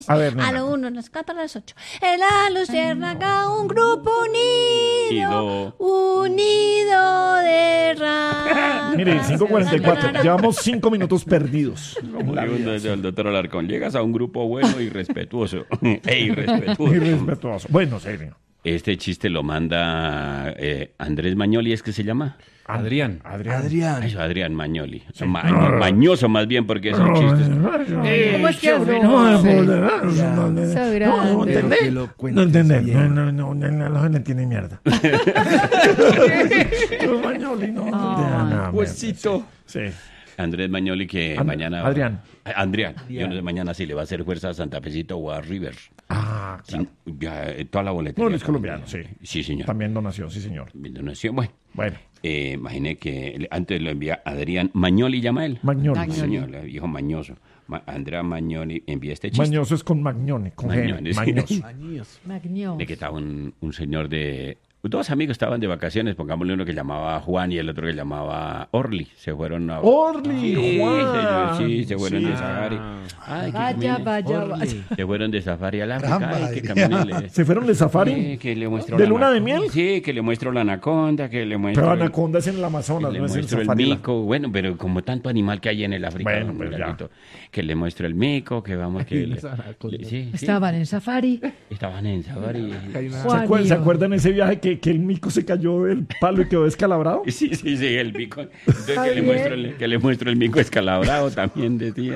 A ver, A nena. lo 1, a las 4, a las 8. En la luciérnaga, un grupo unido de ratas. Mire, 5:44. Llevamos 5 minutos perdidos. El doctor Alarcón, llegas a un grupo bueno y respetuoso. Irrespetuoso. Irrespetuoso. Bueno, serio. Este chiste lo manda Andrés Mañoli, ¿es que se llama? Adrián. Eso, Adrián Mañoli. Mañoso más bien, porque son chistes. ¿Cómo es que hace? No entendés. No entendés. No le entiende mierda. Mañoli, no. Huesito. Sí. Andrés Mañoli que mañana... Adrián. Yo no sé mañana si le va a hacer fuerza a Santa Fecito o a River. Ah, claro. Ya, toda la boletería. No, es colombiano, sí. Sí, señor. También donación, sí, señor. Donación, bueno. Bueno. Imaginé que antes lo envía Adrián Mañoli, llama él. Mañoli. Señor, hijo mañoso. Andrea Mañoli envía este chiste. Mañoso es con Magnone, con G. Mañones. Mañoso. De que estaba un señor de... Dos amigos estaban de vacaciones, pongámosle uno que llamaba Juan y el otro que llamaba Orly. Se fueron a... Orly, Sí, Juan. señor, sí, se fueron de safari. Ay, vaya. Se fueron de safari al África. Ay, que caminele. ¿Se fueron de safari? Sí, que le muestro ¿De la luna de anaconda. miel? Sí, que le muestro la anaconda, que le muestro... Pero anaconda es en el Amazonas, le no es en muestro el safari. mico, bueno, pero como tanto animal que hay en el África, Bueno, pues ya. que le muestro el mico, que vamos que sí, Estaban en safari. estaban en safari. ¿Se acuerdan ese viaje que el mico se cayó del palo y quedó descalabrado? Sí, el mico. Entonces que le muestro el mico escalabrado también decía.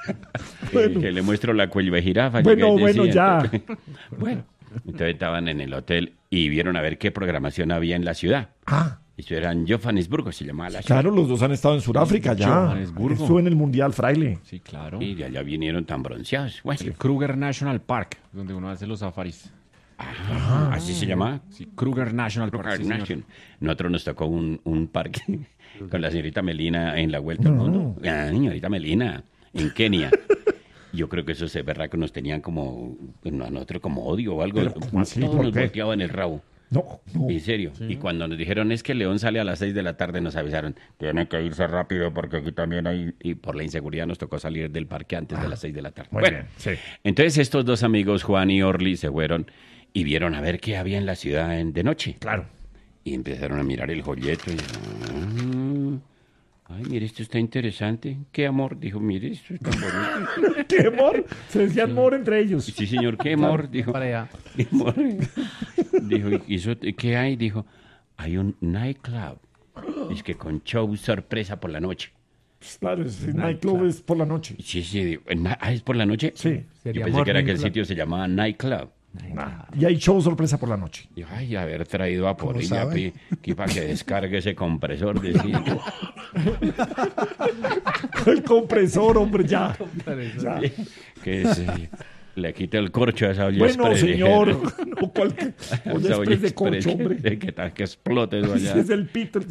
Bueno. Que le muestro la cuello de jirafa. Bueno, que decía. ya. Bueno, entonces estaban en el hotel y vieron a ver qué programación había en la ciudad. Ah, Eso era en Johannesburgo, se llamaba la ciudad. claro, los dos han estado en Sudáfrica ya. Johannesburgo. Estuvo en el Mundial, Fraile. Sí, claro. Y de allá vinieron tan bronceados. Bueno, Kruger National Park, donde uno hace los safaris. así se llama. Sí, Kruger National Park. Sí, señor. Nosotros nos tocó un parque con la señorita Melina en la vuelta al mundo. La señorita Melina en Kenia. Yo creo que esos berracos nos tenían como, bueno, a nosotros como odio o algo. Pero, ¿cómo así? Todos ¿Por nos qué? volteaban el rabo. No. En serio. Y cuando nos dijeron es que León sale a las 6 de la tarde, nos avisaron, tienen que irse rápido porque aquí también hay... Y por la inseguridad nos tocó salir del parque antes de las 6 de la tarde. Muy Bueno, bien, sí. entonces estos dos amigos, Juan y Orly, se fueron y vieron a ver qué había en la ciudad de noche. Claro. Y empezaron a mirar el folleto y... ay, mire, esto está interesante. ¿Qué amor? Dijo, mire, esto está bonito. ¿Qué amor? Se decían amor entre ellos. Sí, señor, ¿qué amor? Dijo. Para allá. ¿Qué amor? Dijo, ¿y eso qué hay? Dijo, hay un nightclub. Es que con show sorpresa por la noche. Claro, el nightclub es por la noche. Sí, digo, ¿es por la noche? Sí. Yo pensé que era que el sitio se llamaba nightclub. Y hay show sorpresa por la noche. Dijo, ay, haber traído a Polilla aquí para que descargue ese compresor. Decía. El compresor, hombre, ya. Que le quite el corcho a esa olla. Bueno, express, señor. dijeron. No, ¿cuál Esa olla de corcho, express, hombre? que explote eso allá. Ese es el pito.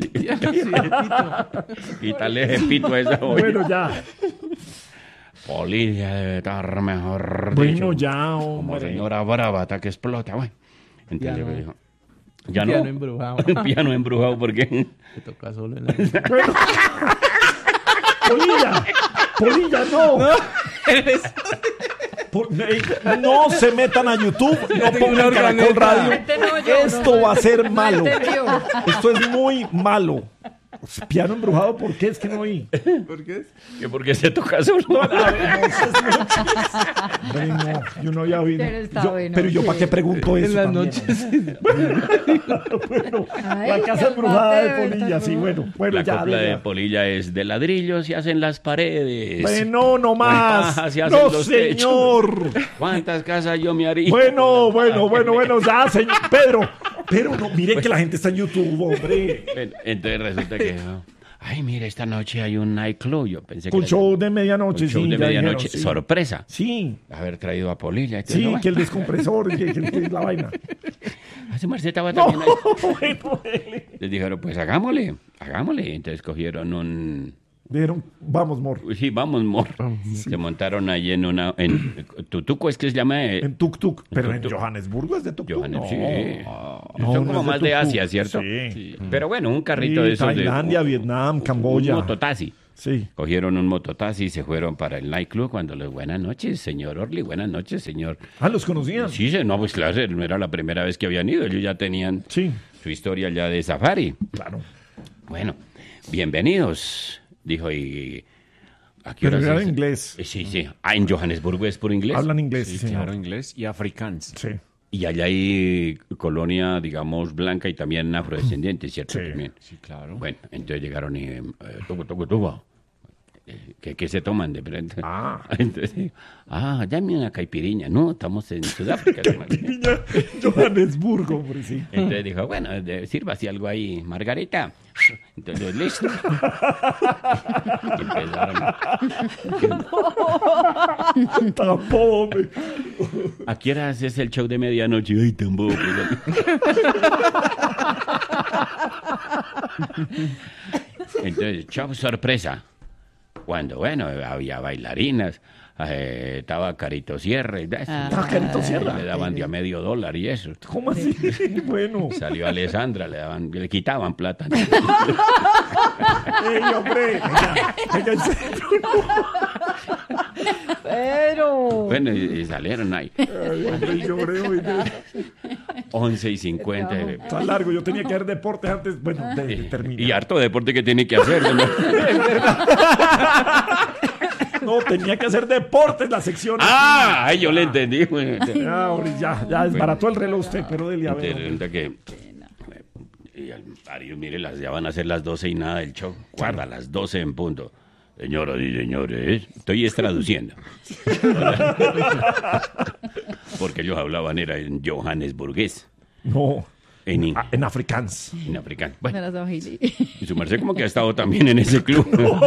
Quítale ese pito a esa olla. Bueno, ya. Polilla debe estar mejor. Bueno, dicho, ya, como hombre. señora brava hasta que explota. Bueno, entonces Piano. dijo. Ya Piano no. embrujado. Un piano embrujado, ¿por qué? Te toca solo en la... Bueno. Polilla, no. No se metan a YouTube, no pongan Caracol Radio. Esto va a ser malo. Esto es muy malo. Piano embrujado, ¿por qué? Es que no oí. ¿Por qué? ¿Que por qué se toca solo? Bueno, yo no había oído. Pero está bueno. Pero yo, ¿para qué pregunto eso? En las también? noches. Bueno, Ay, la casa embrujada de Polilla, sí, bueno. La ya, copla de ya. Polilla es de ladrillos y hacen las paredes. Bueno, no Con más. paja se hacen No, los señor. ¿Cuántas casas yo me haría? Bueno, ya, señor. Pero no, miren que la gente está en YouTube, hombre. Entonces resulta que... ay, mira, esta noche hay un nightclub. Yo pensé Con que... show de medianoche, un show sí. de ya medianoche. dijeron, sí. Sorpresa. Sí, Haber traído a Polilla. sí, que el descompresor, que la vaina. Hace Marceta va No, también ahí. bueno, Les dijeron, pues hagámosle. Entonces cogieron un... dijeron, vamos, mor. Sí, vamos, mor. Se montaron ahí en Tutuco, es que se llama... En tuk-tuk. Pero en tuk-tuk. Johannesburgo es de tuk-tuk. Johannes, No. sí. No, Son no como es de más de tuk-tuk. Asia, ¿cierto? Sí. Pero bueno, un carrito Sí, de esos Tailandia, de... Vietnam, Camboya. Un mototasi. Sí. Cogieron un mototaxi y se fueron para el nightclub cuando les buenas noches, señor Orly, buenas noches, señor. Ah, ¿los conocían? Sí, no, pues claro, no era la primera vez que habían ido, ellos ya tenían Sí, su historia ya de safari. claro. Bueno, bienvenidos, dijo, y... ¿a qué Pero horas era es? inglés. Sí, sí. Ah, en Johannesburgo es por inglés. Hablan inglés, sí, Sí, señor. claro, inglés y afrikaans. Sí. Y allá hay colonia, digamos, blanca y también afrodescendiente, ¿cierto? Sí. También. Sí, claro. Bueno, entonces llegaron y... tubo. ¿Qué se toman de frente? Ah. Entonces, dame una caipiriña. No, estamos en Sudáfrica. Niña, Johannesburgo, hombre, sí. Entonces dijo, bueno, sírvase algo ahí, Margarita. Entonces, listo. Y empezaron. Tampoco, hombre. ¿A qué horas es el show de medianoche? Ay, tampoco. Entonces, show sorpresa. Cuando, bueno, había bailarinas, estaba Carito Sierra. Carito Sierra. Le daban de a $0.50 y eso. ¿Cómo así? Bueno. Salió Alessandra, le quitaban plata. ¡Ey, hombre! Ella en serio. Pero. Bueno, y salieron ahí. Ay, hombre, lloré hoy. 11:50. Está largo, yo tenía que ver deportes antes, bueno, de terminar. Y harto deporte que tiene que hacer, ¿no? No, tenía que hacer deportes la sección. Ay, yo le entendí. Güey. Ya, hombre, ya desbarató el reloj usted, pero dele a ver. hombre. Resulta que... Y al Mario, mire, ya van a ser las 12 y nada del show. Guarda, las 12 en punto. Señoras y señores, estoy traduciendo. Porque ellos hablaban, era en johannesburgués. No, En en afrikaans. en africano. De Bueno, la Swahili. y su merced como que ha estado también en ese club.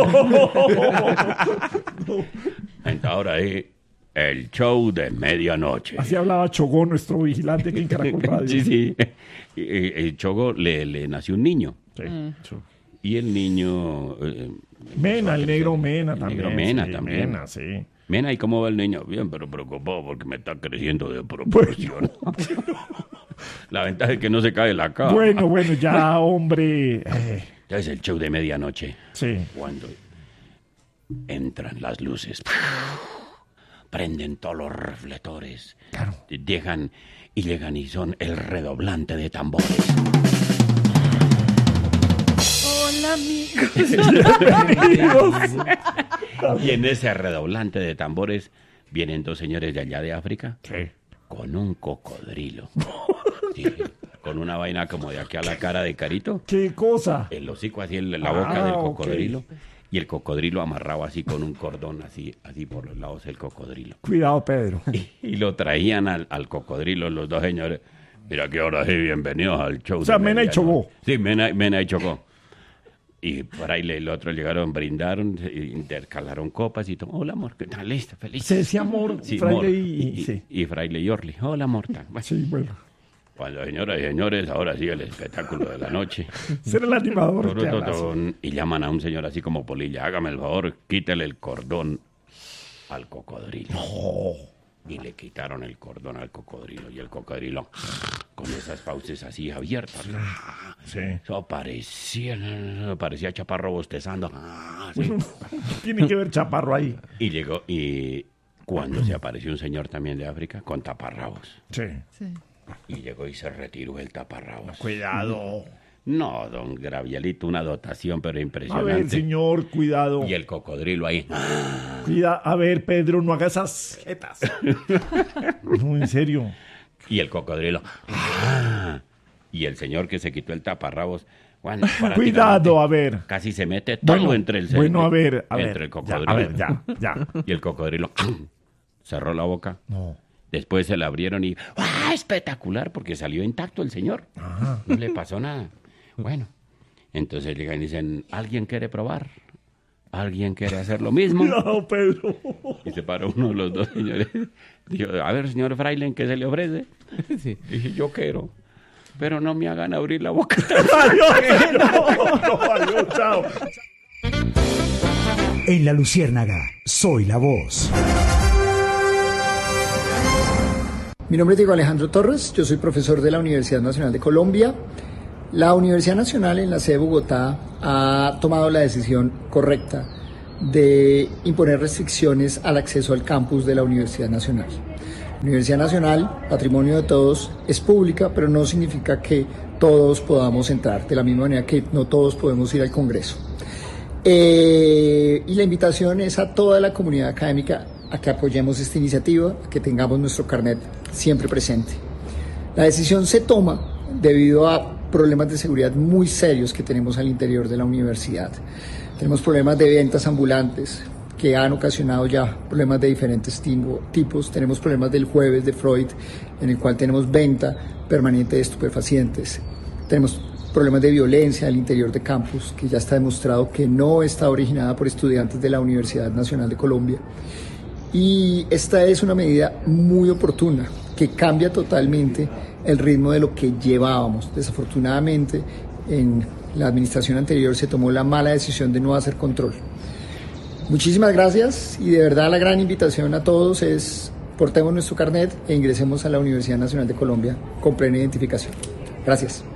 Entonces ahora es el show de medianoche. Así hablaba Chogó, nuestro vigilante aquí en Caracol Radio. Sí, sí. El Chogo le nació un niño. Sí. Y el niño... Mena, el negro Mena El también. negro Mena sí, también. Mena, sí. Mena, ¿y cómo va el niño? Bien, pero preocupado porque me está creciendo de proporción. La ventaja es que no se cae la cama. Bueno, ya, hombre. Es el show de medianoche. Sí. Cuando entran las luces, prenden todos los reflectores, Claro. dejan y llegan y son el redoblante de tambores. Hola, amigos. Y en ese redoblante de tambores vienen dos señores de allá de África Sí. con un cocodrilo. Sí, con una vaina como de aquí a la cara de Carito. ¿Qué cosa? El hocico así en la boca del ok. cocodrilo. Y el cocodrilo amarrado así con un cordón así por los lados del cocodrilo. Cuidado, Pedro. Y lo traían al cocodrilo los dos señores. Mira que ahora sí, bienvenidos al show. O sea, de Mena y medianoche. Chogó. Sí, Mena y Chogó. Y por ahí el otro llegaron, brindaron, intercalaron copas y todo. Hola, amor, ¿qué tal? Listo, feliz. Se decía amor, Sí, Fraile Mor. y sí. Y Fraile y Orly. Hola, amor. Tal. Bueno, Sí, bueno. cuando, señoras y señores, ahora sí el espectáculo de la noche. Ser el animador que habla así. Y llaman a un señor así como Polilla. Hágame el favor, quítale el cordón al cocodrilo. Y le quitaron el cordón al cocodrilo. Y el cocodrilo, con esas fauces así abiertas. Sí. Eso parecía Chaparro bostezando. Sí. Tiene que ver Chaparro ahí. Y llegó, y cuando se apareció un señor también de África con taparrabos. Sí. Sí. Y llegó y se retiró el taparrabos. Cuidado. No, don Gravielito, una dotación, pero A ver, impresionante. señor, cuidado. Y el cocodrilo ahí. A ver, Pedro, no haga esas jetas. No, en serio. Y el cocodrilo. Y el señor que se quitó el taparrabos. Bueno, Cuidado, a ver. casi se mete todo entre el Bueno, a ver. entre el cocodrilo. Ya, a ver, ya. Y el cocodrilo cerró la boca. No. Después se la abrieron y espectacular, porque salió intacto el señor. No le pasó nada. Bueno, entonces llegan y dicen, ¿alguien quiere probar? ¿Alguien quiere hacer lo mismo? No, Pedro. Y se paró uno de los dos señores. Dijo, a ver, señor Fraile, ¿qué se le ofrece? Sí. Dije, yo quiero, pero no me hagan abrir la boca. Adiós. No, adiós, chao. En La Luciérnaga, soy la voz. Mi nombre es Diego Alejandro Torres, yo soy profesor de la Universidad Nacional de Colombia. La Universidad Nacional en la sede de Bogotá ha tomado la decisión correcta de imponer restricciones al acceso al campus de la Universidad Nacional. La Universidad Nacional, patrimonio de todos, es pública, pero no significa que todos podamos entrar, de la misma manera que no todos podemos ir al Congreso. Y la invitación es a toda la comunidad académica a que apoyemos esta iniciativa, a que tengamos nuestro carnet siempre presente. La decisión se toma debido a problemas de seguridad muy serios que tenemos al interior de la universidad. Tenemos problemas de ventas ambulantes que han ocasionado ya problemas de diferentes tipos. Tenemos problemas del jueves de Freud, en el cual tenemos venta permanente de estupefacientes. Tenemos problemas de violencia al interior de campus, que ya está demostrado que no está originada por estudiantes de la Universidad Nacional de Colombia. Y esta es una medida muy oportuna, que cambia totalmente el ritmo de lo que llevábamos. Desafortunadamente, en la administración anterior se tomó la mala decisión de no hacer control. Muchísimas gracias, y de verdad la gran invitación a todos es: portemos nuestro carnet e ingresemos a la Universidad Nacional de Colombia con plena identificación. Gracias.